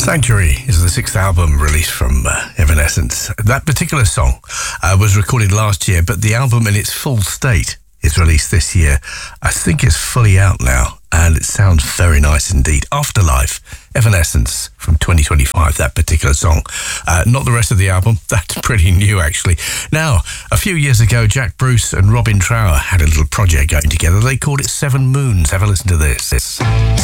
Sanctuary is the sixth album released from Evanescence. That particular song was recorded last year, but the album in its full state is released this year. I think it's fully out now, and it sounds very nice indeed. Afterlife, Evanescence from 2025, that particular song. Not the rest of the album. That's pretty new, actually. Now, a few years ago, Jack Bruce and Robin Trower had a little project going together. They called it Seven Moons. Have a listen to this.